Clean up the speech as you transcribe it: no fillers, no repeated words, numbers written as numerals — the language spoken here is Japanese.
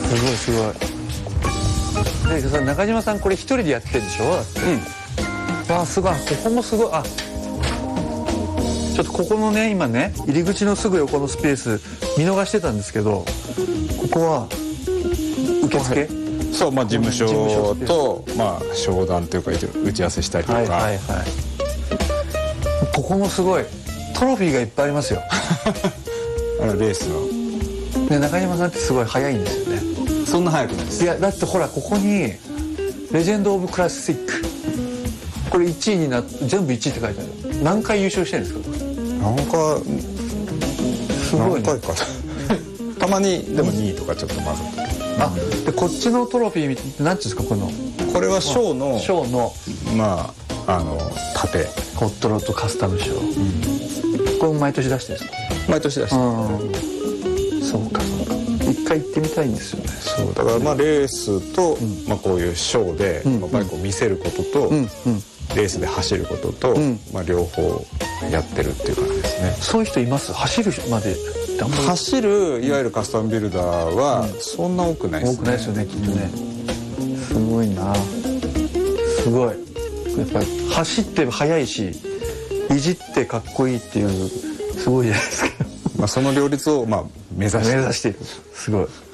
すごいすごい。でさ、中島さんこれ一人でやってるでしょ。うん。わあすごい。ここもすごい。あ、ちょっとここのね、今ね、入り口のすぐ横のスペース見逃してたんですけど、ここは受付。 そう、まあ事務所とまあ商談というか打ち合わせしたりとか。はいはいはい。 ここもすごいトロフィーがいっぱいありますよ。 レースの。 で中島さんってすごい速いんですよね。 そんな速くないです。 いやだってほらここにレジェンド・オブ・クラシック、これ1位になって全部1位って書いてある。何回優勝してるんですか。 なんかすごい、ね、 何回かたまにでも2位とかちょっとまず。 あ、でこっちのトロフィー見て何ていうんですか。 これはショーのまあ盾。 ホットロッドカスタム賞、これも毎年出してるんですか。 毎年出してる。そうかそうか。一回行ってみたいんですよね。 そうだからまあレースと、まあこういうショーでバイクを見せることと、レースで走ることと、まあ両方やってるっていう感じですね。 そういう人います。走るまで走るいわゆるカスタムビルダーはそんな多くないですね。 多くないですよね、きっとね。すごいな。すごい。やっぱり走って速いし、いじってかっこいいっていうすごいじゃないですか。 まあその両立をまあ目指している。 すごい。